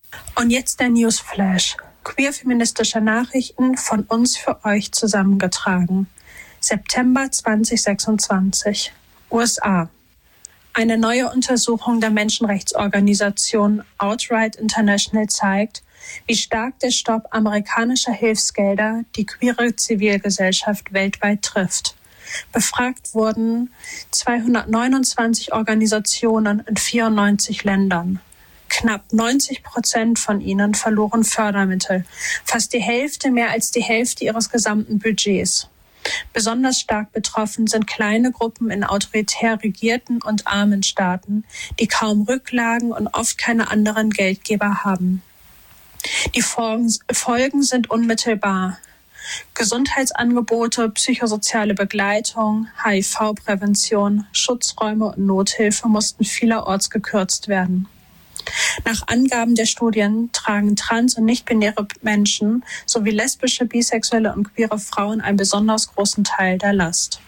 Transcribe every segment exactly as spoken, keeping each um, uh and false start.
Und jetzt der Newsflash. Queer-feministische Nachrichten von uns für euch zusammengetragen. September zweitausendsechsundzwanzig. U S A. Eine neue Untersuchung der Menschenrechtsorganisation Outright International zeigt, wie stark der Stopp amerikanischer Hilfsgelder die queere Zivilgesellschaft weltweit trifft. Befragt wurden zweihundertneunundzwanzig Organisationen in vierundneunzig Ländern. Knapp neunzig Prozent von ihnen verloren Fördermittel, fast die Hälfte, mehr als die Hälfte ihres gesamten Budgets. Besonders stark betroffen sind kleine Gruppen in autoritär regierten und armen Staaten, die kaum Rücklagen und oft keine anderen Geldgeber haben. Die Folgen sind unmittelbar. Gesundheitsangebote, psychosoziale Begleitung, H I V-Prävention, Schutzräume und Nothilfe mussten vielerorts gekürzt werden. Nach Angaben der Studien tragen trans- und nicht-binäre Menschen sowie lesbische, bisexuelle und queere Frauen einen besonders großen Teil der Last.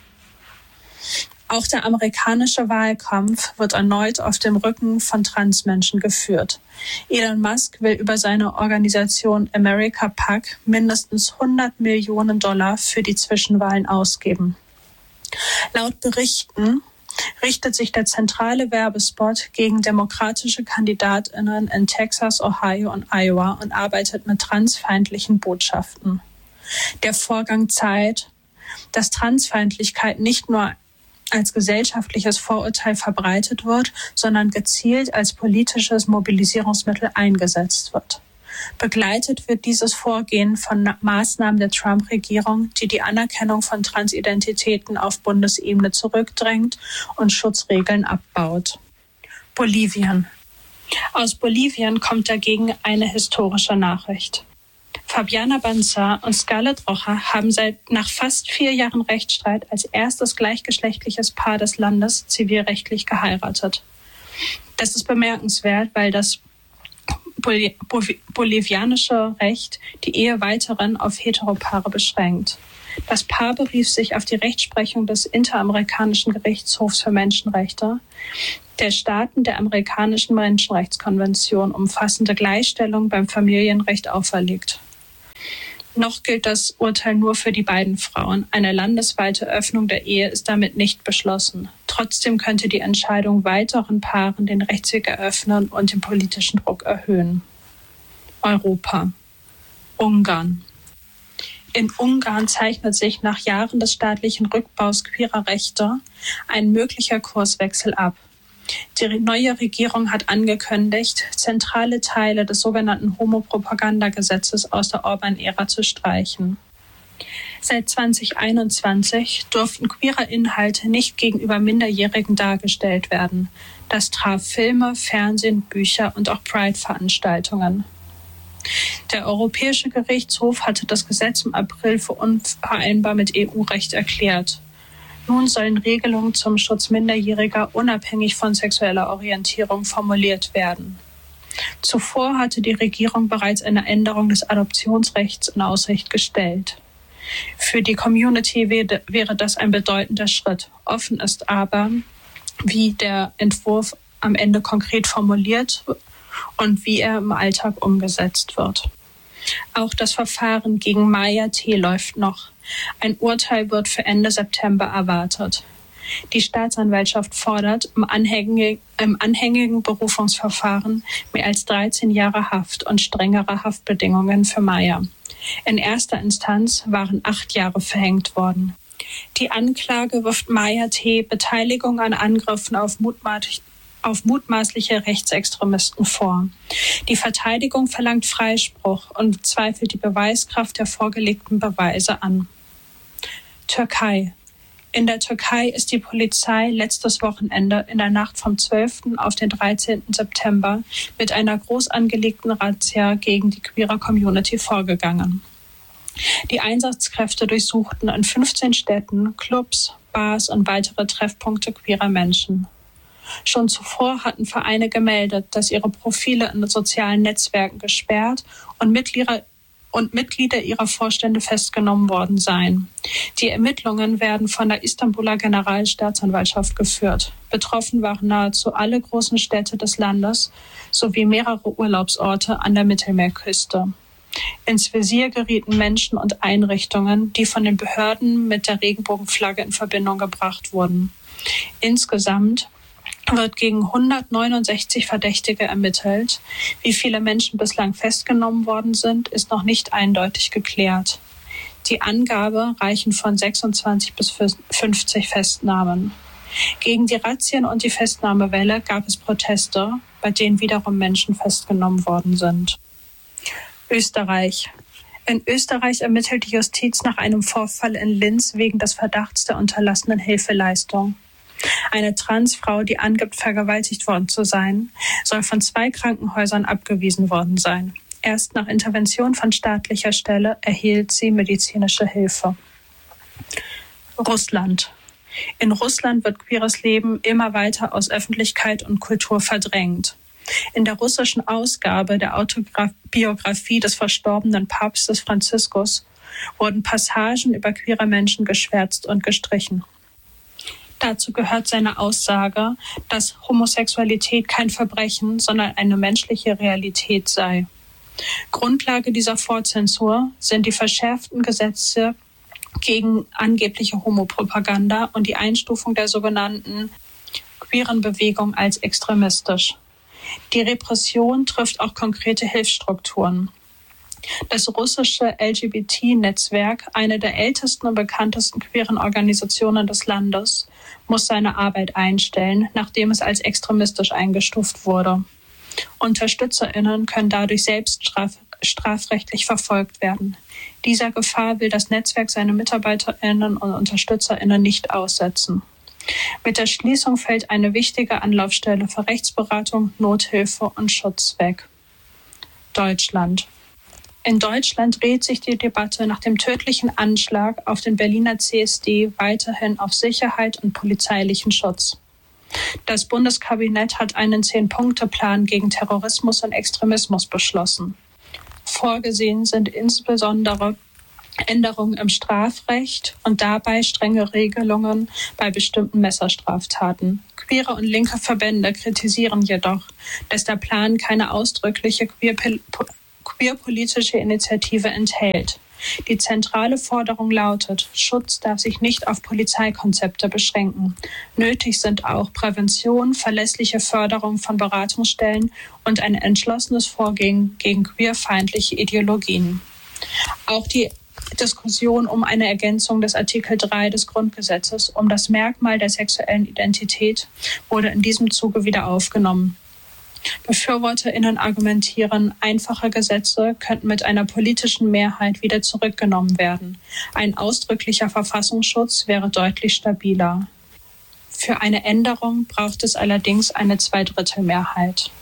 Auch der amerikanische Wahlkampf wird erneut auf dem Rücken von Transmenschen geführt. Elon Musk will über seine Organisation America PAC mindestens hundert Millionen Dollar für die Zwischenwahlen ausgeben. Laut Berichten richtet sich der zentrale Werbespot gegen demokratische KandidatInnen in Texas, Ohio und Iowa und arbeitet mit transfeindlichen Botschaften. Der Vorgang zeigt, dass Transfeindlichkeit nicht nur als gesellschaftliches Vorurteil verbreitet wird, sondern gezielt als politisches Mobilisierungsmittel eingesetzt wird. Begleitet wird dieses Vorgehen von Maßnahmen der Trump-Regierung, die die Anerkennung von Transidentitäten auf Bundesebene zurückdrängt und Schutzregeln abbaut. Bolivien. Aus Bolivien kommt dagegen eine historische Nachricht. Fabiana Banza und Scarlett Rocha haben seit nach fast vier Jahren Rechtsstreit als erstes gleichgeschlechtliches Paar des Landes zivilrechtlich geheiratet. Das ist bemerkenswert, weil das Bol- Bol- bolivianische Recht die Ehe weiterhin auf Heteropaare beschränkt. Das Paar berief sich auf die Rechtsprechung des Interamerikanischen Gerichtshofs für Menschenrechte, der Staaten der amerikanischen Menschenrechtskonvention umfassende Gleichstellung beim Familienrecht auferlegt. Noch gilt das Urteil nur für die beiden Frauen. Eine landesweite Öffnung der Ehe ist damit nicht beschlossen. Trotzdem könnte die Entscheidung weiteren Paaren den Rechtsweg eröffnen und den politischen Druck erhöhen. Europa. Ungarn. In Ungarn zeichnet sich nach Jahren des staatlichen Rückbaus queerer Rechte ein möglicher Kurswechsel ab. Die neue Regierung hat angekündigt, zentrale Teile des sogenannten Homo-Propaganda-Gesetzes aus der Orban-Ära zu streichen. Seit zweitausendeinundzwanzig durften queere Inhalte nicht gegenüber Minderjährigen dargestellt werden. Das traf Filme, Fernsehen, Bücher und auch Pride-Veranstaltungen. Der Europäische Gerichtshof hatte das Gesetz im April für unvereinbar mit E U-Recht erklärt. Nun sollen Regelungen zum Schutz Minderjähriger unabhängig von sexueller Orientierung formuliert werden. Zuvor hatte die Regierung bereits eine Änderung des Adoptionsrechts in Aussicht gestellt. Für die Community wäre das ein bedeutender Schritt. Offen ist aber, wie der Entwurf am Ende konkret formuliert und wie er im Alltag umgesetzt wird. Auch das Verfahren gegen Maya T. läuft noch. Ein Urteil wird für Ende September erwartet. Die Staatsanwaltschaft fordert im, anhängig, im anhängigen Berufungsverfahren mehr als dreizehn Jahre Haft und strengere Haftbedingungen für Maya. In erster Instanz waren acht Jahre verhängt worden. Die Anklage wirft Maya T. Beteiligung an Angriffen auf mutmaßlich auf mutmaßliche Rechtsextremisten vor. Die Verteidigung verlangt Freispruch und zweifelt die Beweiskraft der vorgelegten Beweise an. Türkei. In der Türkei ist die Polizei letztes Wochenende in der Nacht vom zwölften auf den dreizehnten September mit einer groß angelegten Razzia gegen die queere Community vorgegangen. Die Einsatzkräfte durchsuchten in fünfzehn Städten Clubs, Bars und weitere Treffpunkte queerer Menschen. Schon zuvor hatten Vereine gemeldet, dass ihre Profile in sozialen Netzwerken gesperrt und Mitglieder, und Mitglieder ihrer Vorstände festgenommen worden seien. Die Ermittlungen werden von der Istanbuler Generalstaatsanwaltschaft geführt. Betroffen waren nahezu alle großen Städte des Landes sowie mehrere Urlaubsorte an der Mittelmeerküste. Ins Visier gerieten Menschen und Einrichtungen, die von den Behörden mit der Regenbogenflagge in Verbindung gebracht wurden. Insgesamt wird gegen hundertneunundsechzig Verdächtige ermittelt. Wie viele Menschen bislang festgenommen worden sind, ist noch nicht eindeutig geklärt. Die Angaben reichen von sechsundzwanzig bis fünfzig Festnahmen. Gegen die Razzien und die Festnahmewelle gab es Proteste, bei denen wiederum Menschen festgenommen worden sind. Österreich. In Österreich ermittelt die Justiz nach einem Vorfall in Linz wegen des Verdachts der unterlassenen Hilfeleistung. Eine Transfrau, die angibt, vergewaltigt worden zu sein, soll von zwei Krankenhäusern abgewiesen worden sein. Erst nach Intervention von staatlicher Stelle erhielt sie medizinische Hilfe. Russland. In Russland wird queeres Leben immer weiter aus Öffentlichkeit und Kultur verdrängt. In der russischen Ausgabe der Autobiografie des verstorbenen Papstes Franziskus wurden Passagen über queere Menschen geschwärzt und gestrichen. Dazu gehört seine Aussage, dass Homosexualität kein Verbrechen, sondern eine menschliche Realität sei. Grundlage dieser Vorzensur sind die verschärften Gesetze gegen angebliche Homopropaganda und die Einstufung der sogenannten queeren Bewegung als extremistisch. Die Repression trifft auch konkrete Hilfsstrukturen. Das russische L G B T-Netzwerk, eine der ältesten und bekanntesten queeren Organisationen des Landes, muss seine Arbeit einstellen, nachdem es als extremistisch eingestuft wurde. UnterstützerInnen können dadurch selbst straf- strafrechtlich verfolgt werden. Dieser Gefahr will das Netzwerk seine MitarbeiterInnen und UnterstützerInnen nicht aussetzen. Mit der Schließung fällt eine wichtige Anlaufstelle für Rechtsberatung, Nothilfe und Schutz weg. Deutschland. In Deutschland dreht sich die Debatte nach dem tödlichen Anschlag auf den Berliner C S D weiterhin auf Sicherheit und polizeilichen Schutz. Das Bundeskabinett hat einen Zehn-Punkte-Plan gegen Terrorismus und Extremismus beschlossen. Vorgesehen sind insbesondere Änderungen im Strafrecht und dabei strenge Regelungen bei bestimmten Messerstraftaten. Queere und linke Verbände kritisieren jedoch, dass der Plan keine ausdrückliche queer- queerpolitische Initiative enthält. Die zentrale Forderung lautet, Schutz darf sich nicht auf Polizeikonzepte beschränken. Nötig sind auch Prävention, verlässliche Förderung von Beratungsstellen und ein entschlossenes Vorgehen gegen queerfeindliche Ideologien. Auch die Diskussion um eine Ergänzung des Artikel drei des Grundgesetzes um das Merkmal der sexuellen Identität wurde in diesem Zuge wieder aufgenommen. BefürworterInnen argumentieren, einfache Gesetze könnten mit einer politischen Mehrheit wieder zurückgenommen werden. Ein ausdrücklicher Verfassungsschutz wäre deutlich stabiler. Für eine Änderung braucht es allerdings eine Zweidrittelmehrheit.